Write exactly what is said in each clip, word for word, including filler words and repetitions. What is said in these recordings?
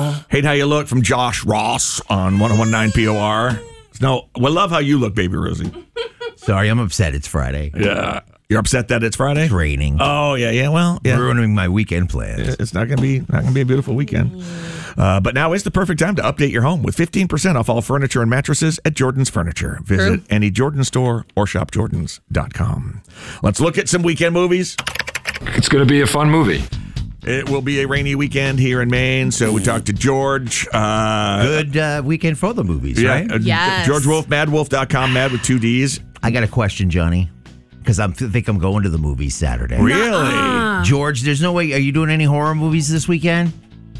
Oh. Hate How You Look from Josh Ross on one oh one point nine P O R. No, we love how you look, baby Rosie. Sorry, I'm upset. It's Friday. Yeah. You're upset that it's Friday? It's raining. Oh, yeah, yeah. Well, yeah. Ruining my weekend plans. It's not gonna be not gonna be a beautiful weekend. Uh, but now is the perfect time to update your home with fifteen percent off all furniture and mattresses at Jordan's Furniture. Visit True. any Jordan store or shop jordans dot com. Let's look at some weekend movies. It's going to be a fun movie. It will be a rainy weekend here in Maine, so we talked to George. Uh, Good uh, weekend for the movies, yeah, right? uh, Yes. George Wolf, mad wolf dot com, mad with two D's. I got a question, Johnny, because I think I'm going to the movies Saturday. Really? George, there's no way. Are you doing any horror movies this weekend?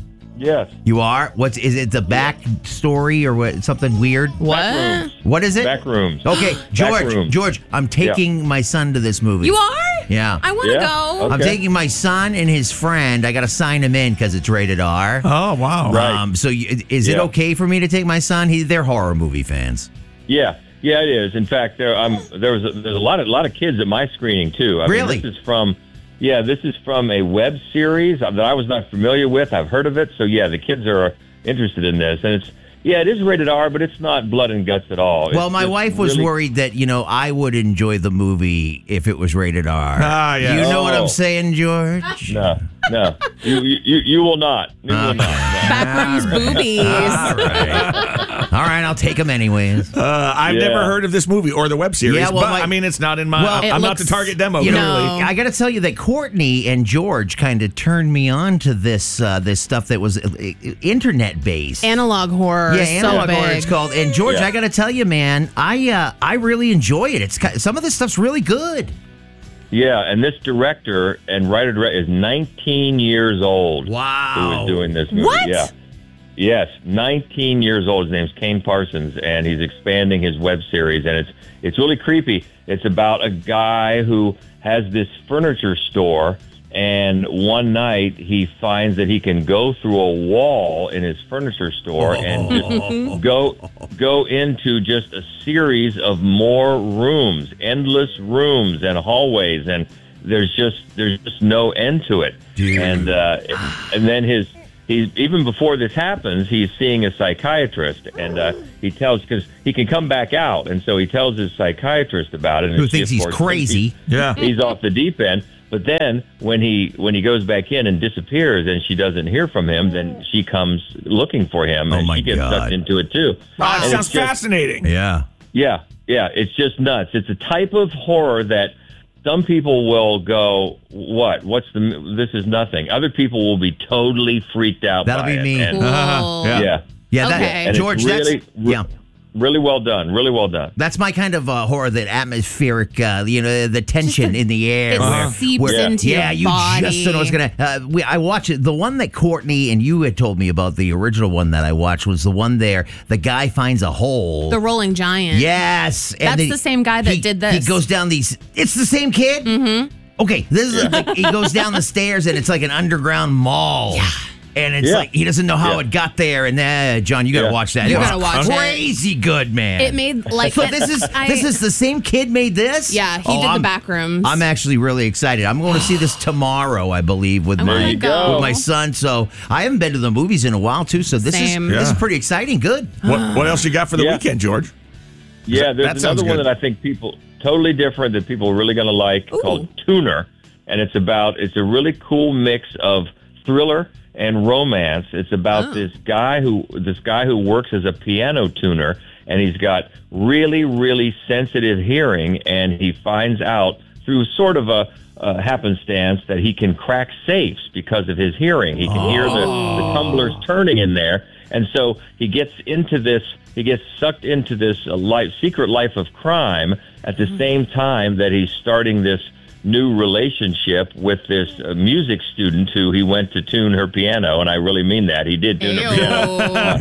Yes. You are? What's is it? The back story or what? Something weird? What? Back rooms. What is it? Back rooms. Okay, George. rooms. George, I'm taking my son to this movie. You are? Yeah. I want to Yeah. go. Okay. I'm taking my son and his friend. I got to sign him in because it's rated R. Oh, wow. Right. Um, so you, is it Yeah. okay for me to take my son? He, they're horror movie fans. Yeah. Yeah, it is. In fact, there um there was a, there's a lot of a lot of kids at my screening too. I Really? mean, this is from yeah, this is from a web series that I was not familiar with. I've heard of it, so yeah, the kids are interested in this, and it's yeah, it is rated R, but it's not blood and guts at all. Well, It's my just wife was really- worried that, you know, I would enjoy the movie if it was rated R. Ah, yeah. You know what Oh. I'm saying, George? No, no, you you you will not. You will not. No. Backrooms boobies. All right. All right, I'll take them anyways. Uh, I've Yeah. never heard of this movie or the web series, Yeah, well, but my- I mean, it's not in my. Well, it I'm not the looks- target demo. You really. know, I got to tell you that Courtney and George kind of turned me on to this uh, this stuff that was internet based. Analog horror. Yeah, is analog so horror big. it's called. And George, Yeah. I got to tell you, man, I uh, I really enjoy it. It's ki- some of this stuff's really good. Yeah, and this director and writer direct is nineteen years old. Wow. Who is doing this movie? What? Yeah. Yes, nineteen years old. His name's Kane Parsons, and he's expanding his web series, and it's it's really creepy. It's about a guy who has this furniture store, and one night he finds that he can go through a wall in his furniture store and just go go into just a series of more rooms, endless rooms and hallways, and there's just there's just no end to it. Dude. And uh, and then his. He's, even before this happens, he's seeing a psychiatrist, and uh, he tells because he can come back out, and so he tells his psychiatrist about it. And Who she, thinks of he's course, crazy? thinks he- Yeah. he's off the deep end. But then when he when he goes back in and disappears, and she doesn't hear from him, then she comes looking for him, Oh, and my she gets God. sucked into it too. Wow, And it it's sounds just- fascinating. Yeah. Yeah, yeah, it's just nuts. It's a type of horror that some people will go, "What? What's the? This is nothing." Other people will be totally freaked out. That'll by be it. me. And- Cool. Yeah. yeah. Yeah, that, Okay. And George, it's really, that's yeah. really well done. Really well done. That's my kind of uh, horror, that atmospheric, uh, you know, the tension in the air. It where- seeps where- into yeah, your you body. just don't know what's gonna. Uh, we, I watched it. The one that Courtney and you had told me about, the original one that I watched, was the one there. The guy finds a hole. The Rolling Giant. Yes, and That's then the same guy that he- did this. He goes down these. It's the same kid. Mm-hmm. Okay, this is like, he goes down the stairs and it's like an underground mall. Yeah. And it's Yeah. like he doesn't know how Yeah. it got there. And uh, John, you got to Yeah. watch that. You It was gotta watch it. crazy good, man. It made like So this is I- this is the same kid made this? Yeah, he Oh, did I'm- the Backrooms. I'm actually really excited. I'm going to see this tomorrow, I believe, with I my wanna you go. go. with my son. So I haven't been to the movies in a while too. So this Same. is this is Yeah. pretty exciting. Good. What, what else you got for the Yeah. weekend, George? Yeah, That there's sounds another one good. that I think people totally different that people are really going to like Ooh. called Tuner, and it's about it's a really cool mix of thriller and romance. It's about Oh. this guy who this guy who works as a piano tuner, and he's got really really sensitive hearing, and he finds out through sort of a uh, happenstance that he can crack safes because of his hearing. He can hear the, the tumblers turning in there. And so he gets into this, he gets sucked into this uh, life, secret life of crime at the same time that he's starting this new relationship with this uh, music student who he went to tune her piano. And I really mean that. He did tune her piano.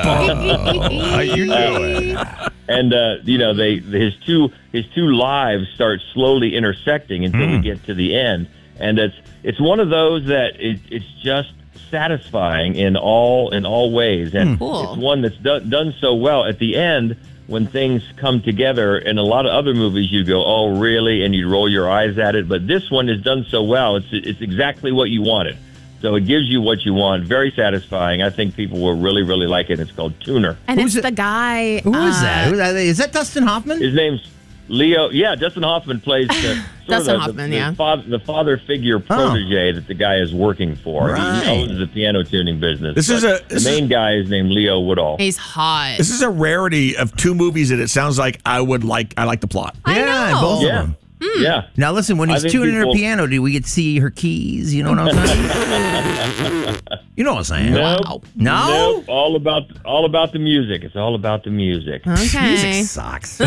Ew. How you doing? And uh, you know, they his two his two lives start slowly intersecting until we get to the end, and it's it's one of those that it, it's just satisfying in all in all ways, and Cool. it's one that's done done so well at the end when things come together. In a lot of other movies, you go, "Oh, really?" and you roll your eyes at it, but this one is done so well. It's it's exactly what you wanted. So it gives you what you want. Very satisfying. I think people will really, really like it. It's called Tuner. And Who's it's it- the guy. Who is uh, that? Who is that? Is that Dustin Hoffman? His name's Leo. Yeah, Dustin Hoffman plays the, sort Dustin of the, Hoffman, the, yeah. the, father, the father figure protege that the guy is working for. Right. He owns the piano tuning business. This is But a- this the main guy is named Leo Woodall. He's hot. This is a rarity of two movies that it sounds like I would like. I like the plot. I yeah, know. both Yeah. of them. Yeah. Now listen, when I he's think tuning people- her piano, do we get to see her keys? You know what I'm saying? You know what I'm saying? Nope. No? Nope. All about all about the music. It's all about the music. Okay. Music sucks.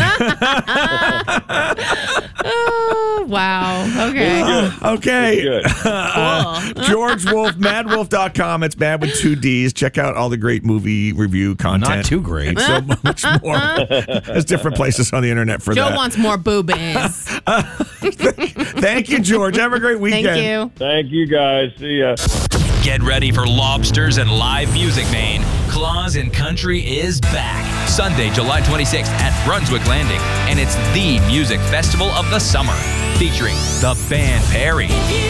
Oh, wow. Okay. Okay. Good. Cool. George Wolf, mad wolf dot com. It's mad with two D's. Check out all the great movie review content. Not too great. So much more. There's different places on the internet for Joe that. wants more boobies. Thank you, George. Have a great weekend. Thank you. Thank you, guys. See ya. Get ready for lobsters and live music, Maine. Claus and Country is back. Sunday, July twenty-sixth at Brunswick Landing. And it's the music festival of the summer. Featuring the Band Perry,